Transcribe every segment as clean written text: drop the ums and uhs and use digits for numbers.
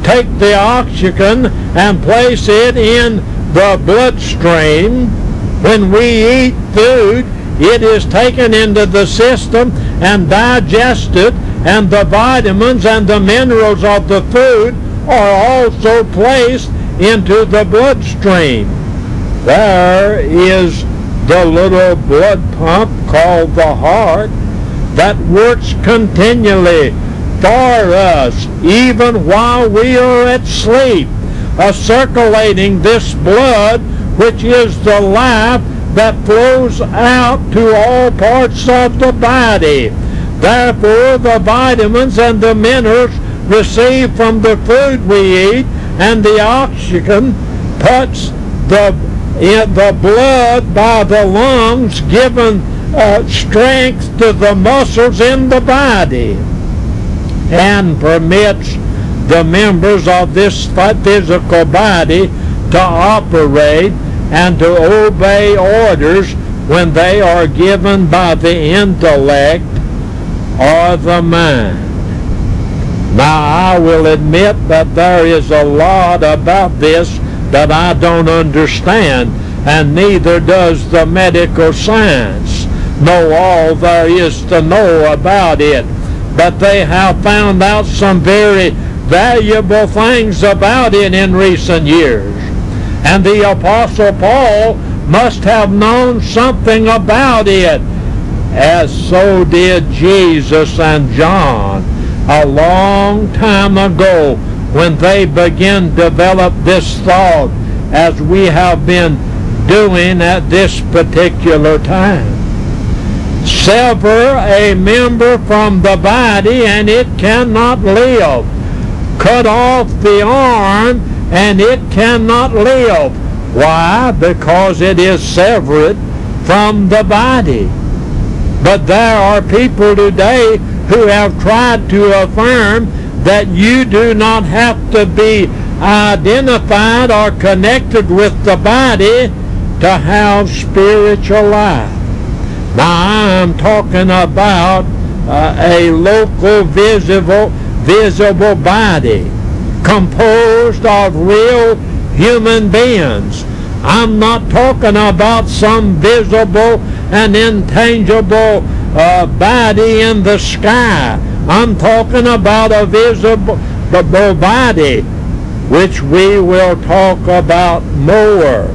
take the oxygen and place it in the bloodstream. When we eat food, it is taken into the system and digested, and the vitamins and the minerals of the food are also placed into the bloodstream. There is the little blood pump called the heart that works continually for us even while we are at sleep, circulating this blood, which is the life that flows out to all parts of the body. Therefore, the vitamins and the minerals received from the food we eat and the oxygen touch the blood by the lungs, giving strength to the muscles in the body, and permits the members of this physical body to operate and to obey orders when they are given by the intellect or the mind. Now, I will admit that there is a lot about this that I don't understand, and neither does the medical science know all there is to know about it. But they have found out some very valuable things about it in recent years. And the Apostle Paul must have known something about it, as so did Jesus and John a long time ago, when they began to develop this thought as we have been doing at this particular time. Sever a member from the body and it cannot live. Cut off the arm and it cannot live. Why? Because it is severed from the body. But there are people today who have tried to affirm that you do not have to be identified or connected with the body to have spiritual life. Now, I'm talking about a local visible body composed of real human beings. I'm not talking about some visible and intangible body in the sky. I'm talking about a visible body, which we will talk about more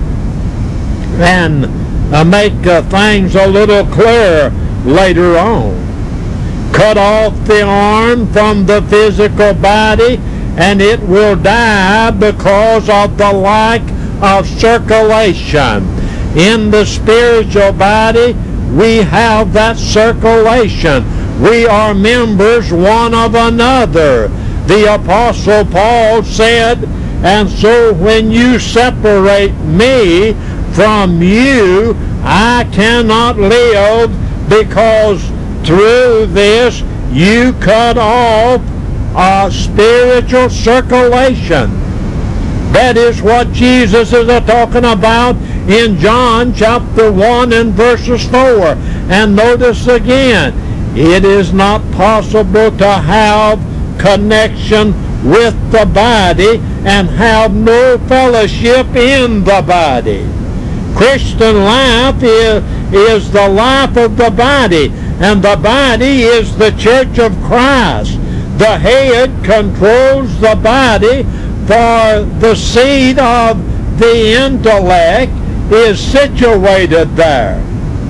and make things a little clearer later on. Cut off the arm from the physical body and it will die because of the lack of circulation. In the spiritual body, we have that circulation. We are members one of another. The Apostle Paul said, and so when you separate me from you, I cannot live, because through this you cut off spiritual circulation. That is what Jesus is talking about in John chapter 1 and verses 4. And notice again, it is not possible to have connection with the body and have no fellowship in the body. Christian life is the life of the body, and the body is the church of Christ. The head controls the body, for the seat of the intellect is situated there.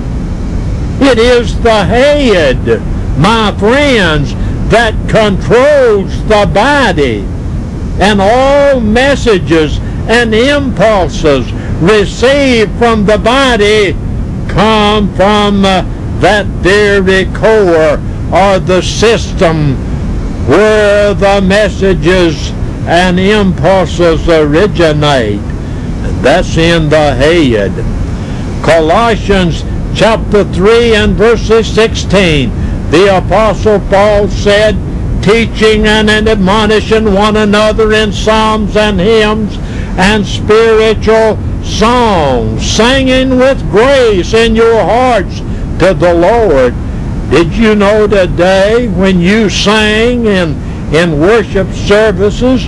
It is the head, my friends, that controls the body, and all messages and impulses received from the body come from that very core, or the system where the messages and impulses originate. And that's in the head. Colossians chapter 3 and verses 16, the Apostle Paul said, teaching and admonishing one another in psalms and hymns and spiritual songs, singing with grace in your hearts to the Lord. Did you know today when you sang in worship services